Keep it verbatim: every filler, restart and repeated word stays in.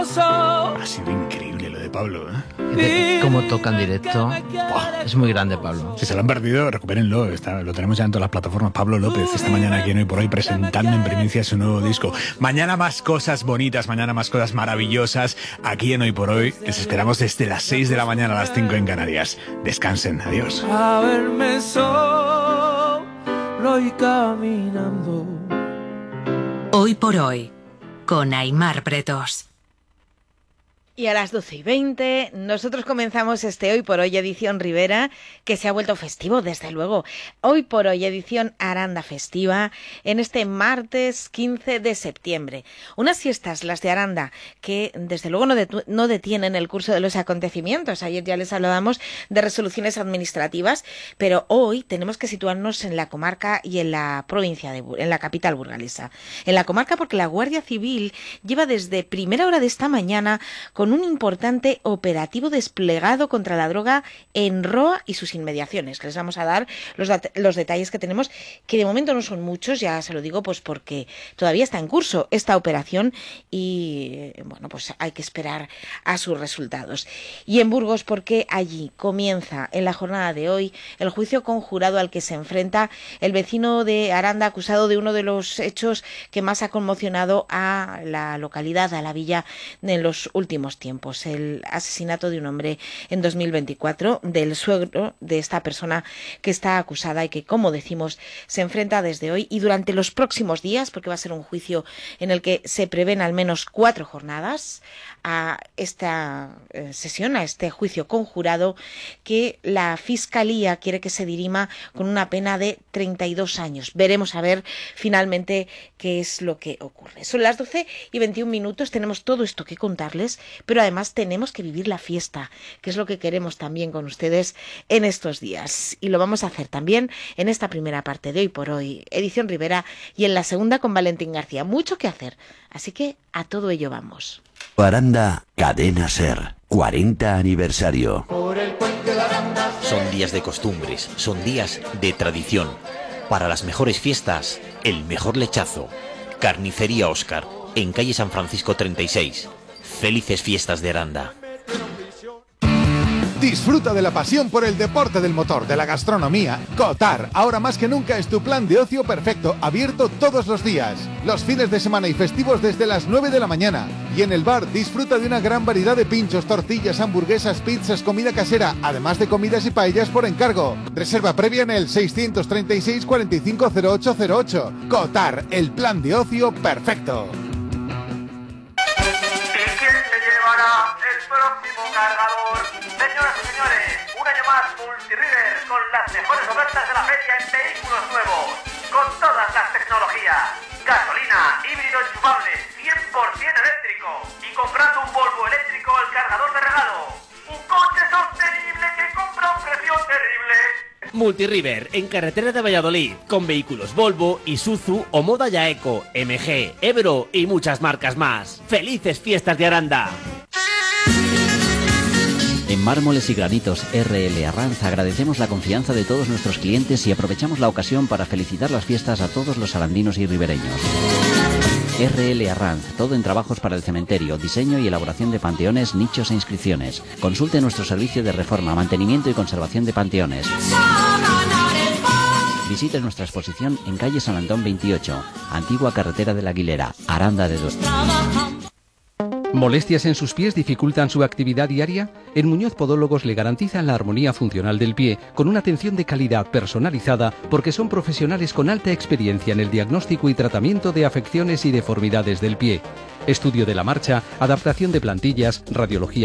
Ha sido increíble lo de Pablo, ¿eh? Cómo toca en directo. Buah, es muy grande, Pablo. Si se lo han perdido, recupérenlo. Está, lo tenemos ya en todas las plataformas. Pablo López, esta mañana aquí en Hoy por Hoy, presentando en primicia su nuevo disco. Mañana más cosas bonitas, mañana más cosas maravillosas. Aquí en Hoy por Hoy, les esperamos desde las seis de la mañana a las cinco en Canarias. Descansen, adiós. A verme solo y caminando. Hoy por Hoy, con Aimar Bretos. Y a las doce y veinte nosotros comenzamos este Hoy por Hoy edición Ribera, que se ha vuelto festivo, desde luego. Hoy por Hoy edición Aranda festiva, en este martes quince de septiembre. Unas fiestas, las de Aranda, que desde luego no, detu- no detienen el curso de los acontecimientos. Ayer ya les hablábamos de resoluciones administrativas, pero hoy tenemos que situarnos en la comarca y en la provincia, de, en la capital burgalesa. En la comarca porque la Guardia Civil lleva desde primera hora de esta mañana con un importante operativo desplegado contra la droga en Roa y sus inmediaciones. Les vamos a dar los, dat- los detalles que tenemos, que de momento no son muchos, ya se lo digo, pues porque todavía está en curso esta operación y, bueno, pues hay que esperar a sus resultados. Y en Burgos porque allí comienza en la jornada de hoy el juicio conjurado al que se enfrenta el vecino de Aranda, acusado de uno de los hechos que más ha conmocionado a la localidad, a la villa, en los últimos tiempos, el asesinato de un hombre en dos mil veinticuatro del suegro de esta persona que está acusada y que, como decimos, se enfrenta desde hoy y durante los próximos días, porque va a ser un juicio en el que se prevén al menos cuatro jornadas, a esta eh, sesión, a este juicio conjurado, que la Fiscalía quiere que se dirima con una pena de treinta y dos años. Veremos a ver finalmente qué es lo que ocurre. Son las doce y veintiún minutos, tenemos todo esto que contarles, pero además tenemos que vivir la fiesta, que es lo que queremos también con ustedes en estos días. Y lo vamos a hacer también en esta primera parte de Hoy por Hoy, edición Ribera, y en la segunda con Valentín García. Mucho que hacer, así que a todo ello vamos. Aranda, Cadena Ser, cuarenta aniversario. Son días de costumbres, son días de tradición. Para las mejores fiestas, el mejor lechazo. Carnicería Óscar, en calle San Francisco treinta y seis. Felices fiestas de Aranda. Disfruta de la pasión por el deporte del motor, de la gastronomía. Cotar, ahora más que nunca es tu plan de ocio perfecto, abierto todos los días. Los fines de semana y festivos desde las nueve de la mañana. Y en el bar disfruta de una gran variedad de pinchos, tortillas, hamburguesas, pizzas, comida casera, además de comidas y paellas por encargo. Reserva previa en el seiscientos treinta y seis, cuarenta y cinco, cero ocho cero ocho. Cotar, el plan de ocio perfecto. El próximo cargador. Señoras y señores, un año más Multirriver con las mejores ofertas de la feria en vehículos nuevos, con todas las tecnologías, gasolina, híbrido enchufable, cien por ciento eléctrico, y comprando un Volvo eléctrico el cargador de regalo. Un coche sostenible que compra un precio terrible. Multirriver en carretera de Valladolid, con vehículos Volvo, Isuzu, Omoda Yaeco, M G, Ebro y muchas marcas más. ¡Felices fiestas de Aranda! En Mármoles y Granitos R L Arranz agradecemos la confianza de todos nuestros clientes y aprovechamos la ocasión para felicitar las fiestas a todos los arandinos y ribereños. R L Arranz, todo en trabajos para el cementerio, diseño y elaboración de panteones, nichos e inscripciones. Consulte nuestro servicio de reforma, mantenimiento y conservación de panteones. Visite nuestra exposición en calle San Antón veintiocho, antigua carretera de la Aguilera, Aranda de Duero. ¿Molestias en sus pies dificultan su actividad diaria? En Muñoz Podólogos le garantizan la armonía funcional del pie con una atención de calidad personalizada porque son profesionales con alta experiencia en el diagnóstico y tratamiento de afecciones y deformidades del pie. Estudio de la marcha, adaptación de plantillas, radiología